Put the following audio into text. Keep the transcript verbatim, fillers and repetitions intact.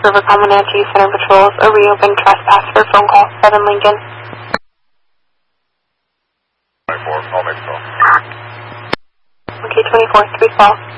River Comanche Center Patrols, a reopened trespass for phone call, seven Lincoln. twenty-four, call next call. Okay, twenty-four, three call.